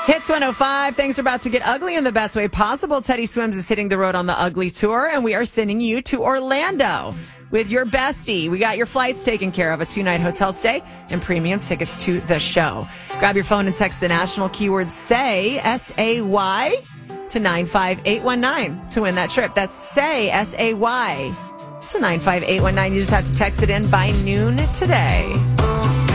Hits 105. Things are about to get ugly in the best way possible. Teddy Swims is hitting the road on the Ugly Tour, and we are sending you to Orlando with your bestie. We got your flights taken care of, a 2-night hotel stay, and premium tickets to the show. Grab your phone and text the national keyword SAY, S-A-Y, to 95819 to win that trip. That's SAY, S-A-Y, to 95819. You just have to text it in by noon today.